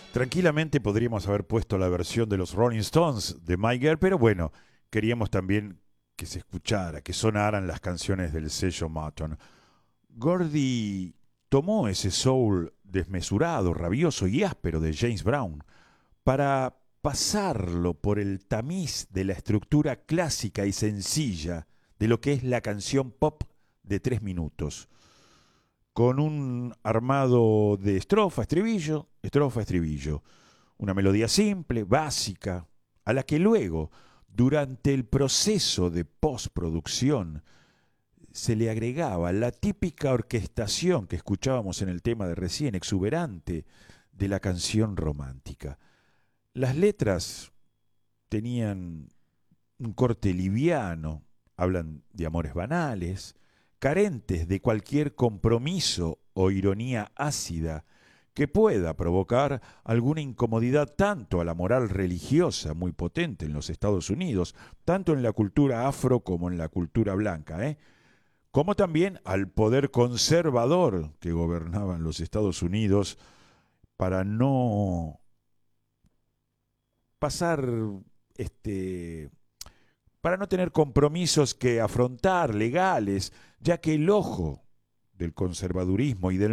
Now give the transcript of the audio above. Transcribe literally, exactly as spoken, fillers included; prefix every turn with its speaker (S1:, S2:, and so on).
S1: Tranquilamente podríamos haber puesto la versión de los Rolling Stones de My Girl, pero bueno, queríamos también que se escuchara, que sonaran las canciones del sello Motown. Gordy tomó ese soul desmesurado, rabioso y áspero de James Brown para pasarlo por el tamiz de la estructura clásica y sencilla de lo que es la canción pop de tres minutos, con un armado de estrofa, estribillo, estrofa, estribillo. Una melodía simple, básica, a la que luego, durante el proceso de postproducción, se le agregaba la típica orquestación que escuchábamos en el tema de recién, exuberante, de la canción romántica. Las letras tenían un corte liviano, hablan de amores banales, carentes de cualquier compromiso o ironía ácida que pueda provocar alguna incomodidad tanto a la moral religiosa muy potente en los Estados Unidos, tanto en la cultura afro como en la cultura blanca, ¿eh? como también al poder conservador que gobernaba en los Estados Unidos para no pasar este para no tener compromisos que afrontar legales, ya que el ojo del conservadurismo y del